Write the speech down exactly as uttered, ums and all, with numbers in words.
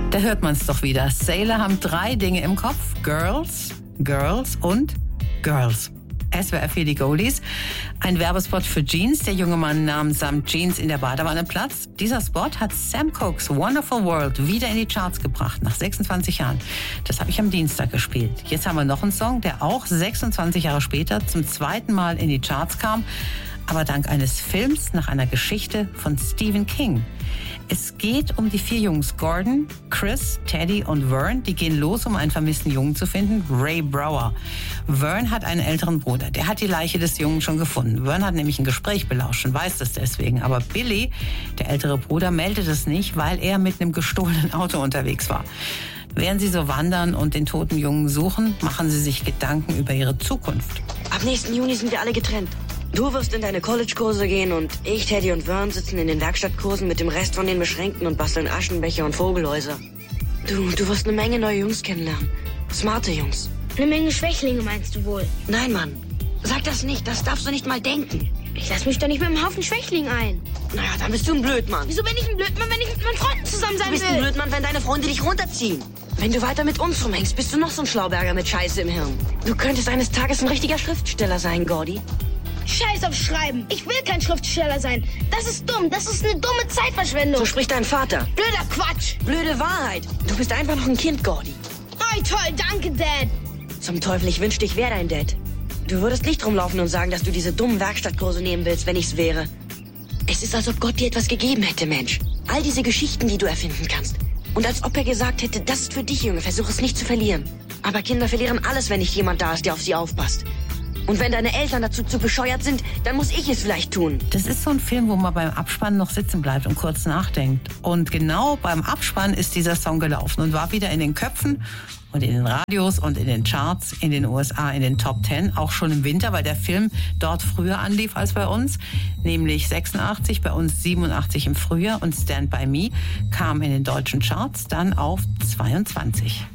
Da hört man es doch wieder. Sailor haben drei Dinge im Kopf. Girls, Girls und Girls. S W R vier die Goldies. Ein Werbespot für Jeans. Der junge Mann nahm samt Jeans in der Badewanne Platz. Dieser Spot hat Sam Cooke's Wonderful World wieder in die Charts gebracht, nach sechsundzwanzig Jahren. Das habe ich am Dienstag gespielt. Jetzt haben wir noch einen Song, der auch sechsundzwanzig Jahre später zum zweiten Mal in die Charts kam, aber dank eines Films nach einer Geschichte von Stephen King. Es geht um die vier Jungs Gordon, Chris, Teddy und Vern. Die gehen los, um einen vermissten Jungen zu finden, Ray Brower. Vern hat einen älteren Bruder. Der hat die Leiche des Jungen schon gefunden. Vern hat nämlich ein Gespräch belauscht und weiß das deswegen. Aber Billy, der ältere Bruder, meldet es nicht, weil er mit einem gestohlenen Auto unterwegs war. Während sie so wandern und den toten Jungen suchen, machen sie sich Gedanken über ihre Zukunft. Ab nächsten Juni sind wir alle getrennt. Du wirst in deine College-Kurse gehen und ich, Teddy und Vern sitzen in den Werkstattkursen mit dem Rest von den Beschränkten und basteln Aschenbecher und Vogelhäuser. Du, du wirst eine Menge neue Jungs kennenlernen. Smarte Jungs. Eine Menge Schwächlinge meinst du wohl? Nein, Mann. Sag das nicht, das darfst du nicht mal denken. Ich lass mich doch nicht mit einem Haufen Schwächlinge ein. Naja, dann bist du ein Blödmann. Wieso bin ich ein Blödmann, wenn ich mit meinen Freunden zusammen sein will? Du bist ein Blödmann, wenn deine Freunde dich runterziehen. Wenn du weiter mit uns rumhängst, bist du noch so ein Schlauberger mit Scheiße im Hirn. Du könntest eines Tages ein richtiger Schriftsteller sein, Gordy. Scheiß auf Schreiben. Ich will kein Schriftsteller sein. Das ist dumm. Das ist eine dumme Zeitverschwendung. So spricht dein Vater. Blöder Quatsch. Blöde Wahrheit. Du bist einfach noch ein Kind, Gordy. Oh, toll. Danke, Dad. Zum Teufel, ich wünschte, ich wäre dein Dad. Du würdest nicht rumlaufen und sagen, dass du diese dummen Werkstattkurse nehmen willst, wenn ich's wäre. Es ist, als ob Gott dir etwas gegeben hätte, Mensch. All diese Geschichten, die du erfinden kannst. Und als ob er gesagt hätte, das ist für dich, Junge, versuch es nicht zu verlieren. Aber Kinder verlieren alles, wenn nicht jemand da ist, der auf sie aufpasst. Und wenn deine Eltern dazu zu bescheuert sind, dann muss ich es vielleicht tun. Das ist so ein Film, wo man beim Abspann noch sitzen bleibt und kurz nachdenkt. Und genau beim Abspann ist dieser Song gelaufen und war wieder in den Köpfen und in den Radios und in den Charts in den U S A in den Top Ten, auch schon im Winter, weil der Film dort früher anlief als bei uns, nämlich sechsundachtzig, bei uns siebenundachtzig im Frühjahr, und Stand By Me kam in den deutschen Charts dann auf zweiundzwanzig.